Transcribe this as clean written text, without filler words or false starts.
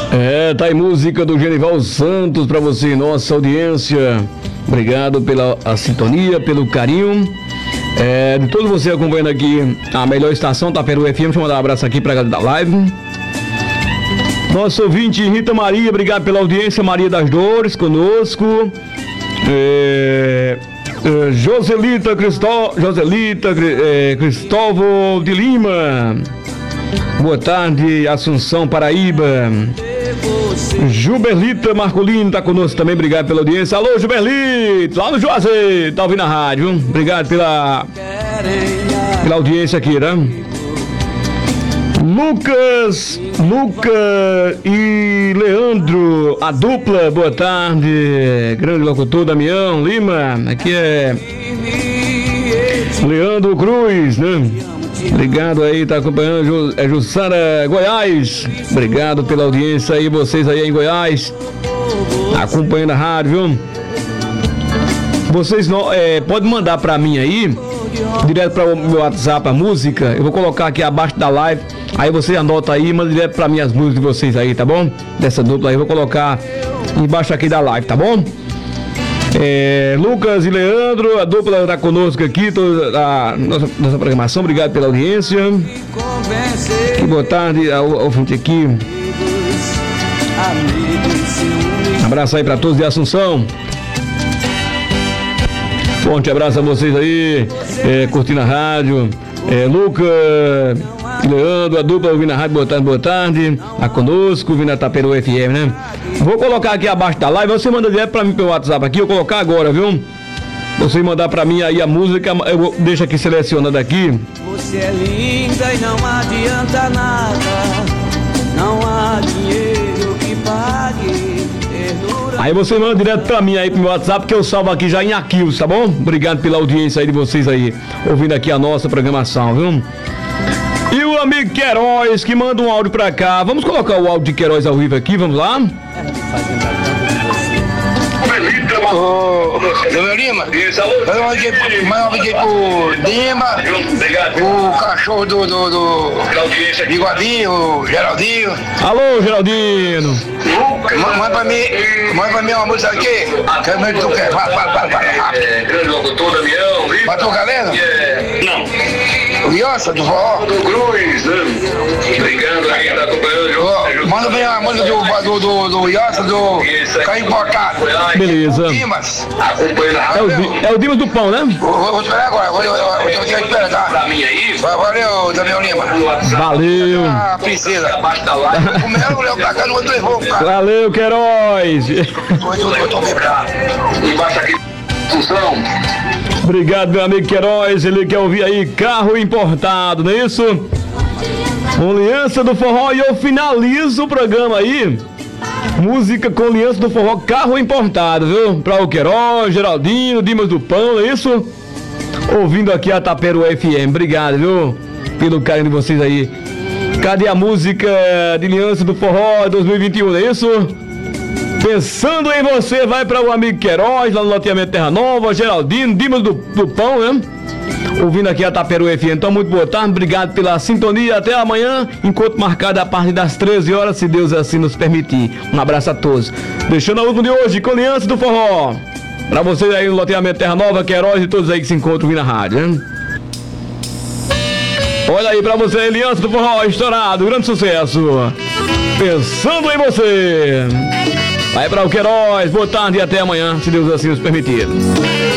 Tá aí música do Genival Santos pra você, nossa audiência. Obrigado pela sintonia, pelo carinho. De todos vocês acompanhando aqui a melhor estação, Taperu FM. Deixa eu mandar um abraço aqui pra galera da live. Nosso ouvinte Rita Maria, obrigado pela audiência. Maria das Dores conosco. Joselita Cristóvão de Lima. Boa tarde, Assunção, Paraíba. Juberlita Marcolino tá conosco também, obrigado pela audiência. Alô, Juberlita, lá no Juazeiro, tá ouvindo a rádio, viu? Obrigado pela audiência aqui, né? Lucas e Leandro, a dupla, boa tarde. Grande locutor Damião Lima, aqui é Leandro Cruz, né? Obrigado aí, tá acompanhando, Jussara Goiás. Obrigado pela audiência aí, vocês aí em Goiás, acompanhando a rádio, viu? Vocês podem mandar pra mim aí, direto para o meu WhatsApp, a música. Eu vou colocar aqui abaixo da live. Aí você anota aí e manda direto pra mim as músicas de vocês aí, tá bom? Dessa dupla aí, eu vou colocar embaixo aqui da live, tá bom? Lucas e Leandro, a dupla tá conosco aqui, toda a nossa programação. Obrigado pela audiência. E boa tarde ao frente aqui. Um abraço aí pra todos de Assunção. Forte abraço a vocês aí, curtindo a rádio. Lucas e Leandro, a dupla ouvindo a rádio, boa tarde. Tá conosco, ouvindo a Taperu FM, né? Vou colocar aqui abaixo da live, você manda direto pra mim pelo WhatsApp aqui, eu vou colocar agora, viu? Você mandar pra mim aí a música, eu deixo aqui selecionando aqui. Você é linda e não adianta nada, não há dinheiro que pague. Aí você manda direto pra mim aí pro meu WhatsApp, que eu salvo aqui já em arquivos, tá bom? Obrigado pela audiência aí de vocês aí, ouvindo aqui a nossa programação, viu? E o amigo Queiroz, que manda um áudio pra cá. Vamos colocar o áudio de Queiroz ao vivo aqui, vamos lá? Ô, meu Lima, eu mandei pro Dima, o cachorro do Bigodinho, o Geraldinho. Alô, Geraldino. Manda pra mim uma música aqui, que é o que tu quer. Vai. Grande locutor, Damião. Matou galera? Não. O Iossa do forró? Do Cruz, né? Obrigado aí, tá acompanhando. Manda bem a música do Iossa, do Caio Importado. Beleza. Dimas. É o Dimas do Pão, né? Vou esperar agora, vou esperar, tá? Pra mim aí. Valeu, Damião Lima. Valeu. A princesa. Abaixo da live. O meu levou pra cá, não vou levou, cara. Valeu, Queiroz. Eu tô bem. Embaixo aqui. Função. Obrigado, meu amigo Queiroz. Ele quer ouvir aí carro importado, não é isso? Com Aliança do Forró. E eu finalizo o programa aí. Música com Aliança do Forró, carro importado, viu? Pra o Queiroz, Geraldinho, Dimas do Pão, não é isso? Ouvindo aqui a Taperu FM. Obrigado, viu? Pelo carinho de vocês aí. Cadê a música de Aliança do Forró 2021, não é isso? Pensando em você, vai para o amigo Queiroz, lá no loteamento Terra Nova, Geraldino, Dimas do Pão, né? Ouvindo aqui a Taperu FM. Então, muito boa tarde, obrigado pela sintonia. Até amanhã, encontro marcado a partir das 13 horas, se Deus assim nos permitir. Um abraço a todos. Deixando a última de hoje com Aliança do Forró. Para vocês aí no loteamento Terra Nova, Queiroz e todos aí que se encontram ouvindo a rádio, né? Olha aí pra você, Aliança do Forró, estourado, grande sucesso. Pensando em você. Vai para o Queiroz, boa tarde e até amanhã, se Deus assim nos permitir.